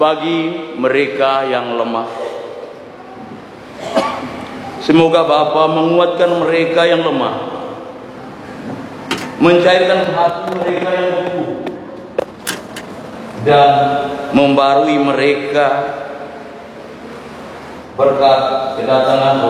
bagi mereka yang lemah. Semoga Bapa menguatkan mereka yang lemah, mencairkan hati mereka yang beku, dan membarui mereka berkat kedatangan